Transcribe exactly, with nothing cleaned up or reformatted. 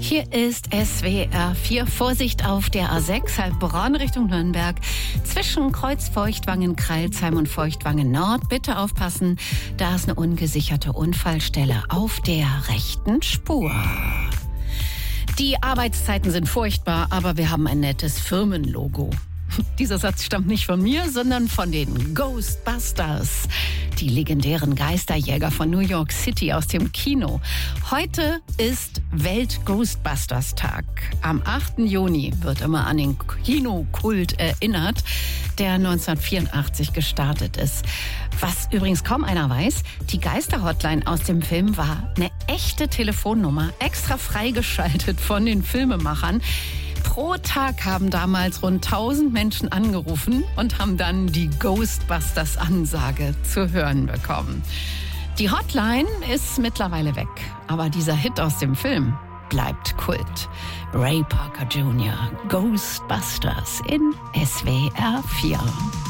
Hier ist S W R vier. Vorsicht auf der A sechs, Heilbronn Richtung Nürnberg. Zwischen Kreuz Feuchtwangen, Kreilsheim und Feuchtwangen Nord. Bitte aufpassen, da ist eine ungesicherte Unfallstelle auf der rechten Spur. Die Arbeitszeiten sind furchtbar, aber wir haben ein nettes Firmenlogo. Dieser Satz stammt nicht von mir, sondern von den Ghostbusters, die legendären Geisterjäger von New York City aus dem Kino. Heute ist Welt-Ghostbusters-Tag. Am achten Juni wird immer an den Kinokult erinnert, der neunzehnhundertvierundachtzig gestartet ist. Was übrigens kaum einer weiß, die Geister-Hotline aus dem Film war eine echte Telefonnummer, extra freigeschaltet von den Filmemachern. Pro Tag haben damals rund tausend Menschen angerufen und haben dann die Ghostbusters-Ansage zu hören bekommen. Die Hotline ist mittlerweile weg, aber dieser Hit aus dem Film bleibt Kult. Ray Parker Junior, Ghostbusters in S W R vier.